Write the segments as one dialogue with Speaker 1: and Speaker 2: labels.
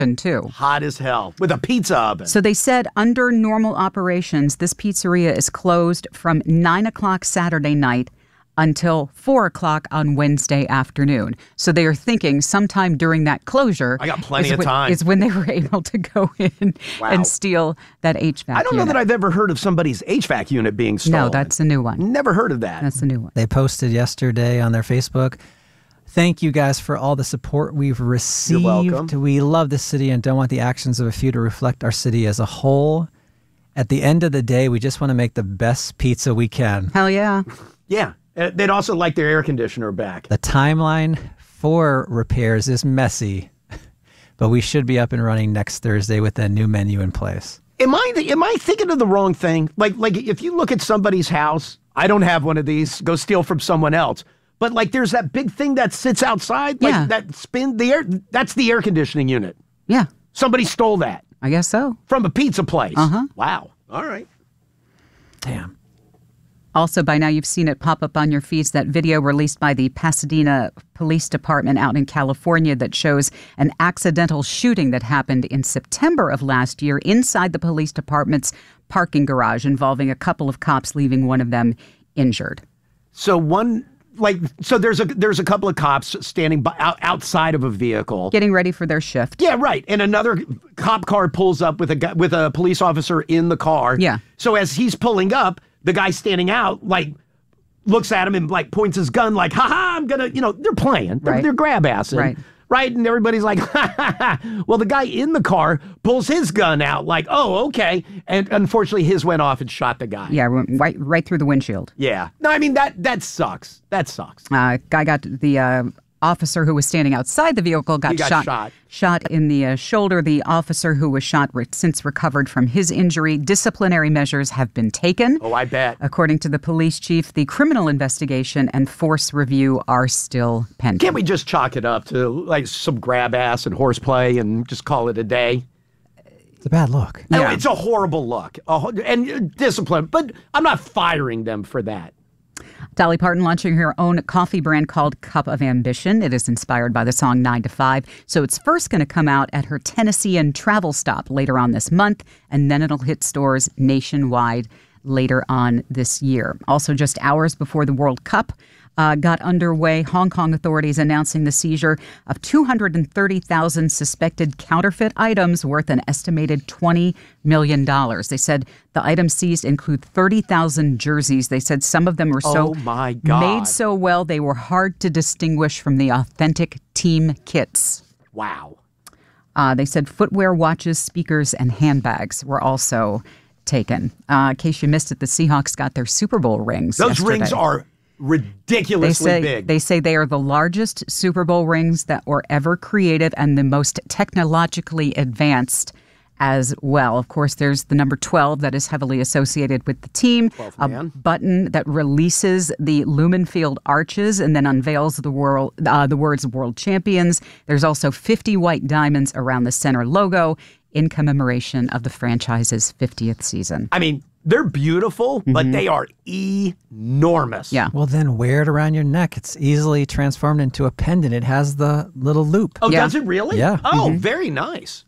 Speaker 1: too.
Speaker 2: Hot as hell with a pizza oven.
Speaker 1: So they said under normal operations, this pizzeria is closed from 9 o'clock Saturday night until 4 o'clock on Wednesday afternoon. So they are thinking sometime during that closure,
Speaker 2: I got plenty of time,
Speaker 1: is when they were able to go in and steal that HVAC
Speaker 2: I don't know that I've ever heard of somebody's HVAC unit being stolen.
Speaker 1: No, that's a new one.
Speaker 2: Never heard of that.
Speaker 1: That's a new one.
Speaker 3: They posted yesterday on their Facebook. Thank you guys for all the support we've received.
Speaker 2: You're welcome.
Speaker 3: We love this city and don't want the actions of a few to reflect our city as a whole. At the end of the day, we just want to make the best pizza we can.
Speaker 1: Hell yeah.
Speaker 2: Yeah. They'd also like their air conditioner back.
Speaker 3: The timeline for repairs is messy, but we should be up and running next Thursday with a new menu in place.
Speaker 2: Am I thinking of the wrong thing? Like if you look at somebody's house, I don't have one of these, go steal from someone else. But like there's that big thing that sits outside, like that spin the air, that's the air conditioning unit.
Speaker 1: Yeah.
Speaker 2: Somebody stole that.
Speaker 1: I guess so.
Speaker 2: From a pizza place.
Speaker 1: Uh-huh.
Speaker 2: Wow. All right.
Speaker 3: Damn.
Speaker 1: Also, by now you've seen it pop up on your feeds, that video released by the Pasadena Police Department out in California that shows an accidental shooting that happened in September of last year inside the police department's parking garage, involving a couple of cops, leaving one of them injured.
Speaker 2: So there's a couple of cops standing outside of a vehicle,
Speaker 1: getting ready for their shift.
Speaker 2: Yeah, right. And another cop car pulls up with a police officer in the car.
Speaker 1: Yeah.
Speaker 2: So as he's pulling up, the guy standing out looks at him and points his gun ha-ha, I'm gonna, they're playing. They're grab assing.
Speaker 1: Right.
Speaker 2: Right. And everybody's like, ha ha ha. Well, the guy in the car pulls his gun out oh, okay. And unfortunately his went off and shot the guy.
Speaker 1: Yeah, right through the windshield.
Speaker 2: Yeah. No, I mean, that sucks. That sucks.
Speaker 1: Guy got the officer who was standing outside the vehicle got shot in the shoulder. The officer who was shot since recovered from his injury. Disciplinary measures have been taken.
Speaker 2: Oh, I bet.
Speaker 1: According to the police chief, the criminal investigation and force review are still pending.
Speaker 2: Can't we just chalk it up to some grab ass and horseplay and just call it a day?
Speaker 3: It's a bad look.
Speaker 2: Yeah. No, it's a horrible look. And discipline. But I'm not firing them for that.
Speaker 1: Dolly Parton launching her own coffee brand called Cup of Ambition. It is inspired by the song 9 to 5. So it's first going to come out at her Tennessean travel stop later on this month, and then it'll hit stores nationwide later on this year. Also, just hours before the World Cup got underway, Hong Kong authorities announcing the seizure of 230,000 suspected counterfeit items worth an estimated $20 million. They said the items seized include 30,000 jerseys. They said some of them were made so well they were hard to distinguish from the authentic team kits.
Speaker 2: Wow.
Speaker 1: They said footwear, watches, speakers, and handbags were also taken. In case you missed it, the Seahawks got their Super Bowl rings.
Speaker 2: Those rings are ridiculously big.
Speaker 1: They say they are the largest Super Bowl rings that were ever created and the most technologically advanced as well. Of course, there's the number 12 that is heavily associated with the team. A button that releases the Lumenfield arches and then unveils the words World Champions. There's also 50 white diamonds around the center logo in commemoration of the franchise's 50th season.
Speaker 2: I mean, they're beautiful, but they are enormous.
Speaker 1: Yeah.
Speaker 3: Well, then wear it around your neck. It's easily transformed into a pendant. It has the little loop.
Speaker 2: Oh, does it really?
Speaker 3: Yeah.
Speaker 2: Oh, very nice.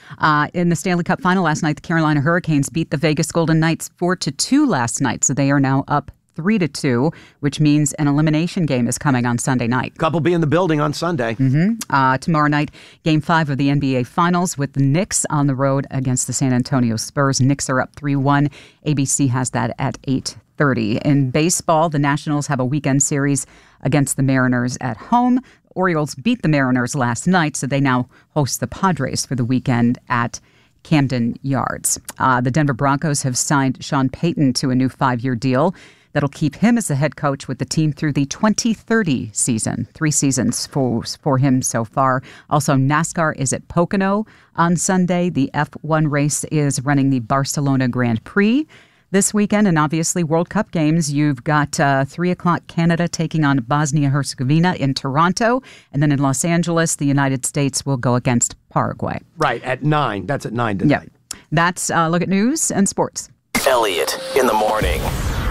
Speaker 1: In the Stanley Cup final last night, the Carolina Hurricanes beat the Vegas Golden Knights 4-2 last night. So they are now up 3-2, which means an elimination game is coming on Sunday night.
Speaker 2: Couple be in the building on Sunday.
Speaker 1: Tomorrow night, Game 5 of the NBA Finals with the Knicks on the road against the San Antonio Spurs. Knicks are up 3-1. ABC has that at 8:30. In baseball, the Nationals have a weekend series against the Mariners at home. Orioles beat the Mariners last night, so they now host the Padres for the weekend at Camden Yards. The Denver Broncos have signed Sean Payton to a new 5-year deal that'll keep him as the head coach with the team through the 2030 season. 3 seasons for him so far. Also, NASCAR is at Pocono on Sunday. The F1 race is running the Barcelona Grand Prix this weekend. And obviously, World Cup games. You've got 3 o'clock Canada taking on Bosnia-Herzegovina in Toronto. And then in Los Angeles, the United States will go against Paraguay.
Speaker 2: Right, at 9. That's at 9 tonight.
Speaker 1: Yeah. That's a look at news and sports.
Speaker 4: Elliot in the morning.